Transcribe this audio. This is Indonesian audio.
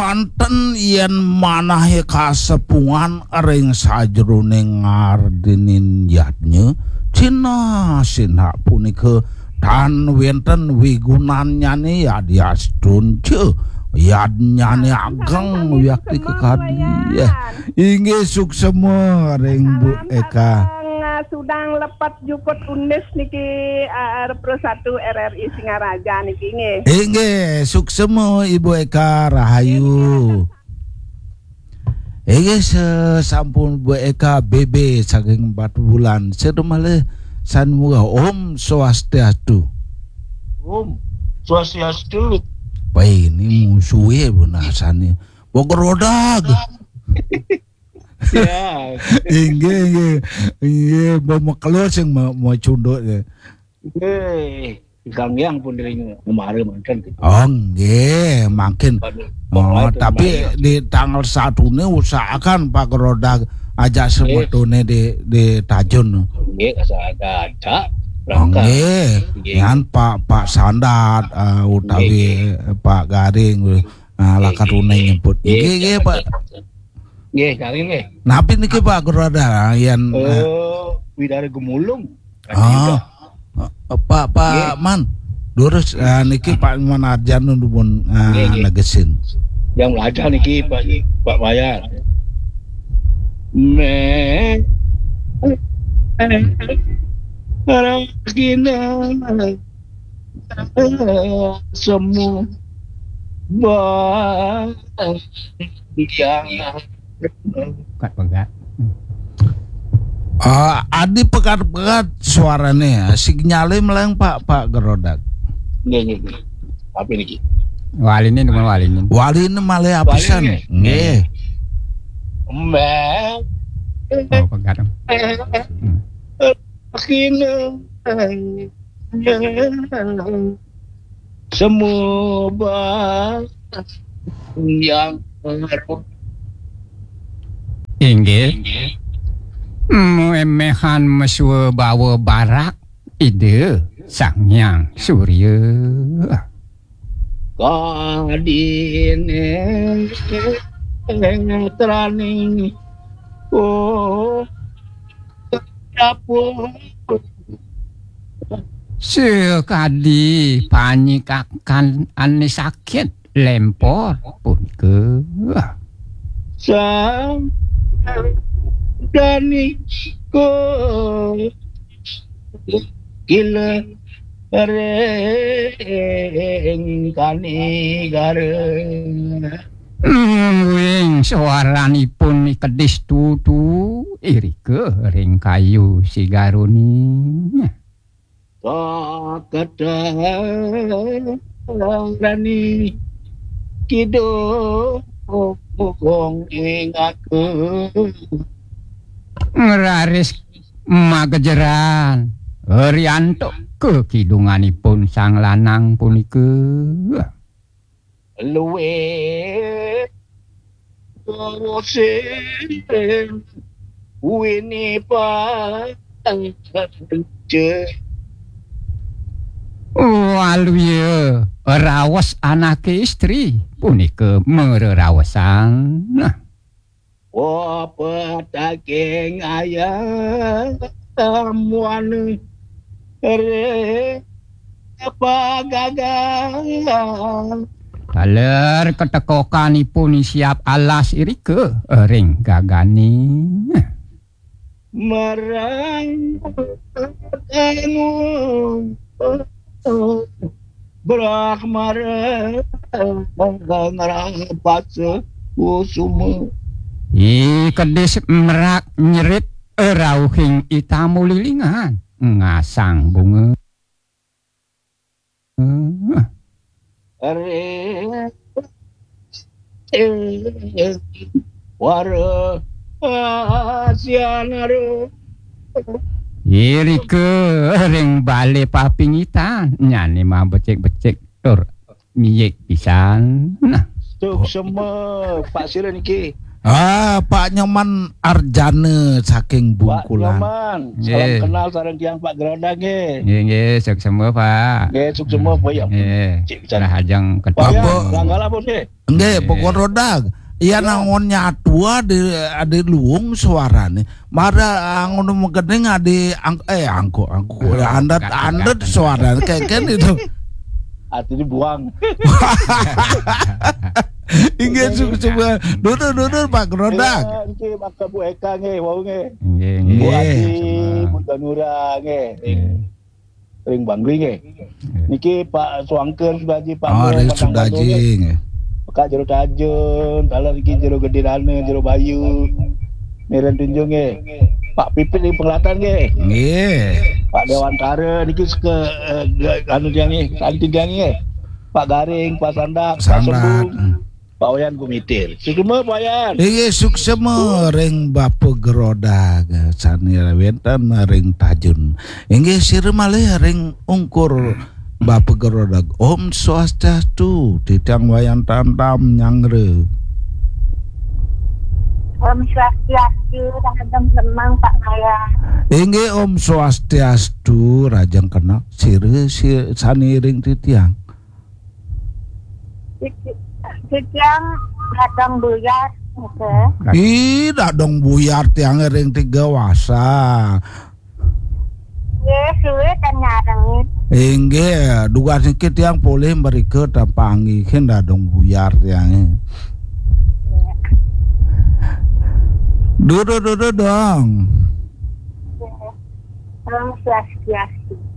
Wanten yen manahe kasepungan ring sajroning ngardinin yatnya Cina sinha punika dan wenten wigunanyane yadiastun ce yadnyane ageng yakti kekadi inggih suksema ring Bu Eka sudang lepat juput unis niki Pro 1 RRI Singaraja niki nggih suksema Ibu Eka rahayu sampun Bu Eka BB saking 4 bulan sedemale san muga Om Swastiastu Pai ini musuhe bunasane Bogorodag ya inggih mau kelos yang mau cunduk ya Gang pun dari kemarin makan gitu. Oh nggih makin tapi di tanggal 1 ini usahakan Pak Gerodag ajak sebetulnya di Tajun nggih ada nggih yan Pak Sandat utawi Pak Garing lakat uneng nyebut nggih Pak nggih Garing nggih napi niki Pak Gerodag yen Widari Gemulung Pak Man lurus niki Pak Manarjan nuwun negesin yang belajar niki Pak Bayar Kina semua yang pegat Adi pekat-pekat suaranya sinyalnya meleng Pak Gerodag nggih tapi niki walinin malah apisan nggih pegat Kina semua yang inggih memehan mesue bawa barak ide Sang Hyang Surya kadine trani sekadi panyikakan ane sakit lempor pun ke sang dani ko gila reng kani gareng wing suaranipun kedis tutu irike ring kayu sigaruni rani kido mukong ingaku ngeraris magejeran Rianto ke kidunganipun sang lanang punika luwe wini pa waluye rawas anake istri punika mererawasan apa daging ayam muan apa gagal taler ketekokanipun siap alas irike ring gagani marang anu Brahmara ngarapat usuma kedis merak nyerit rauhing itamu lilingan ngasang bunga wara asianaru irike ring bale papingitan nyane mah becek-becek tur miyek pisan Tuk semua Pak Sira niki Pak Nyoman Arjane saking Pak Bungkulan. Nyoman, Nggih. salam kenal sareng tiyang Pak Geroda nggih. Nggih, sok semua Pak. Nggih, suk semua Pak ya. Nggih. Cik bicara. Nah, hajang Pak ketemu. ya, Apa? langgalah pun nggih. Nggih, pokok rodag. Iya nangon nyatua di luung suarane. Mara ngono mengkening angko andet suarane kayak itu. Hati dibuang. Ingat coba duduk Pak Gerodak. Nggih, maka Bu Eka nggih, wau nggih. Nggih, Bu nggih. Ati, Bu Danura nggih. Ring Bangri nggih. Niki Pak Suangker Sudaji Pak. Oh, Nur, dari Pak Nanggono nggih. Sudajing. Kak Jero Tajun, talar iki Jero Gedirane, Jero Bayu. Miren Tunjung nggih. Pak Pipit di Penglatan nggih. Nggih. Pak Dewantara niki ke anu dia nggih, santi dia nggih. Pak Garing, Pak Sandak, Pak Sandak. Sembung, Pak Wayan Gumitir. Sukma Pak Wayan. Suksema ring Bapak Gerodag sani wenten ring Tajun. Inggih sire malih ring ungkur Bapak Gerodag. Om Swastiastu titang wayan tantam nyangre. Om Swastiastu, rajang semang Pak Maya. Inggih Om Swastiastu rajang kena sire sani ring titiang. Sitiang rajang buyar, oke. Tidak dong buyar tiang ring tiga wasa. Suwe dan nyarengit. Inggih duga sikit yang boleh mereka tapangi hendak dong buyar tiang. Duduk dong. Om Swastiastu.